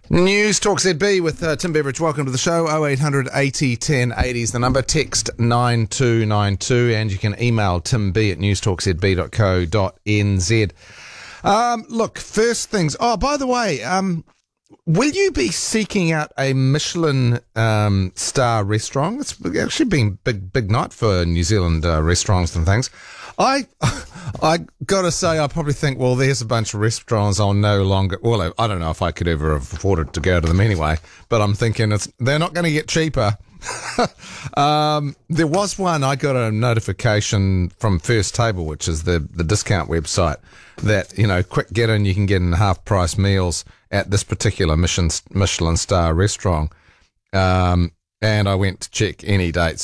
News Talk ZB with Tim Beveridge. Welcome to the show. 0800 80 10 80 is the number. Text 9292 and you can email timb@newstalkzb.co.nz. Look, first things. Oh, by the way, will you be seeking out a Michelin star restaurant? It's actually been big night for New Zealand restaurants and things. I got to say, I probably think, well, there's a bunch of restaurants I'll no longer... Well, I don't know if I could ever have afforded to go to them anyway, but I'm thinking they're not going to get cheaper. There was one, I got a notification from First Table, which is the discount website, that, quick get in, you can get in half-price meals at this particular Michelin star restaurant. And I went to check any dates.